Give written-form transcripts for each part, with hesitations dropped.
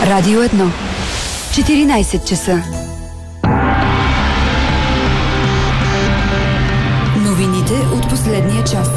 Радио 1. 14 часа. Новините от последния час.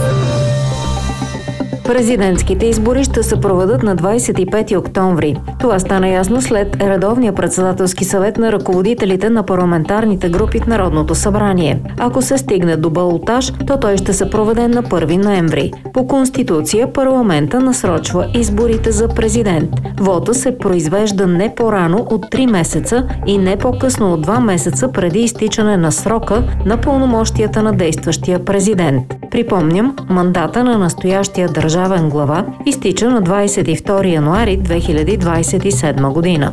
Президентските избори ще се проведат на 25 октомври. Това стана ясно след редовния председателски съвет на ръководителите на парламентарните групи в Народното събрание. Ако се стигне до балотаж, то той ще се проведе на 1 ноември. По Конституция парламента насрочва изборите за президент. Вота се произвежда не по-рано от 3 месеца и не по-късно от 2 месеца преди изтичане на срока на пълномощията на действащия президент. Припомням, мандата на настоящия държавен глава изтича на 22 януари 2027 година.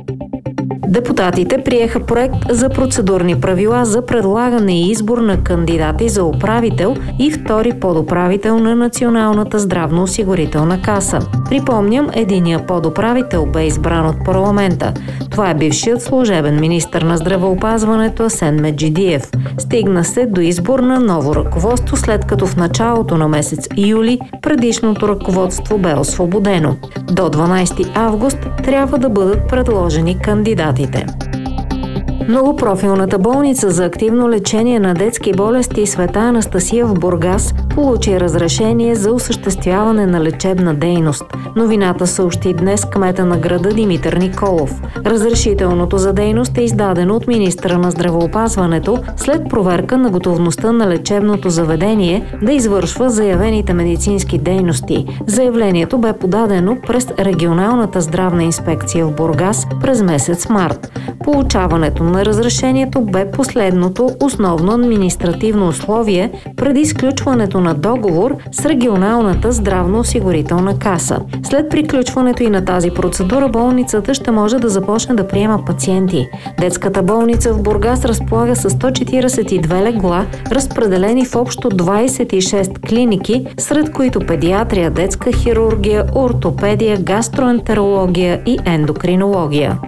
Депутатите приеха проект за процедурни правила за предлагане и избор на кандидати за управител и втори подуправител на Националната здравноосигурителна каса. Припомням, единият подуправител бе избран от парламента. Това е бившият служебен министър на здравеопазването Асен Меджидиев. Стигна се до избор на ново ръководство, след като в началото на месец юли предишното ръководство бе освободено. До 12 август трябва да бъдат предложени кандидатите. Многопрофилната болница за активно лечение на детски болести Света Анастасия в Бургас получи разрешение за осъществяване на лечебна дейност. Новината съобщи днес кмета на града Димитър Николов. Разрешителното за дейност е издадено от министъра на здравеопазването след проверка на готовността на лечебното заведение да извършва заявените медицински дейности. Заявлението бе подадено през регионалната здравна инспекция в Бургас през месец март. Получаването на разрешението бе последното основно административно условие преди сключването на договор с регионалната здравноосигурителна каса. След приключването и на тази процедура, болницата ще може да започне да приема пациенти. Детската болница в Бургас разполага с 142 легла, разпределени в общо 26 клиники, сред които педиатрия, детска хирургия, ортопедия, гастроентерология и ендокринология.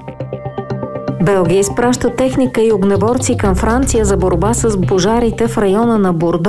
Белгия изпраща техника и огнеборци към Франция за борба с пожарите в района на Бордо